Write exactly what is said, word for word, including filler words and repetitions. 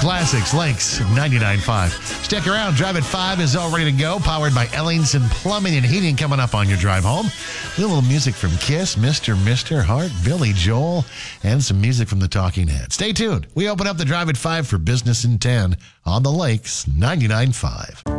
classics, Lakes ninety-nine point five. Stick around. Drive at five is all ready to go. Powered by Ellingson Plumbing and Heating coming up on your drive home. A little music from Kiss, Mister Mister Hart, Billy Joel, and some music from the Talking Heads. Stay tuned. We open up the Drive at five for Business in ten on the Lakes ninety-nine point five.